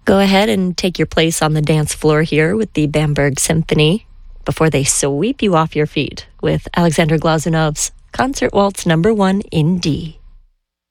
Go ahead and take your place on the dance floor here with the Bamberg Symphony before they sweep you off your feet with Alexander Glazunov's Concert Waltz No. 1 in D.